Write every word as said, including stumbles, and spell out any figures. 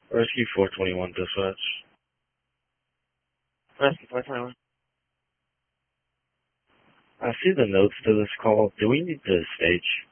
Rescue four twenty-one dispatch. Rescue four twenty-one. I see the notes to this call. Do we need to stage?